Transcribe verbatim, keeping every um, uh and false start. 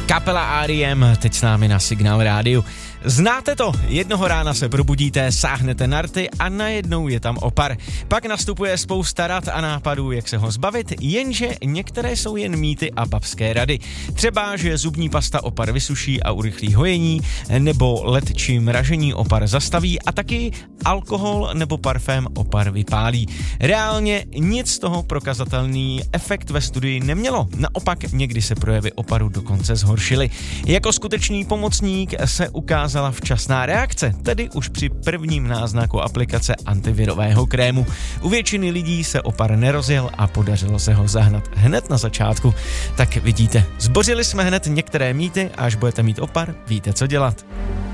Kapela R E M teď s námi na Signál rádiu. Znáte to? Jednoho rána se probudíte, sáhnete na rty a najednou je tam opar. Pak nastupuje spousta rad a nápadů, jak se ho zbavit, jenže některé jsou jen mýty a babské rady. Třeba, že zubní pasta opar vysuší a urychlí hojení, nebo led či mražení opar zastaví a taky alkohol nebo parfém opar vypálí. Reálně nic z toho prokazatelný efekt ve studii nemělo. Naopak někdy se projevy oparu dokonce zhoršily. Jako skutečný pomocník se ukázala včasná reakce, tedy už při prvním náznaku aplikace antivirového krému. U většiny lidí se opar nerozjel a podařilo se ho zahnat hned na začátku. Tak vidíte, zbořili jsme hned některé mýty a až budete mít opar, víte, co dělat.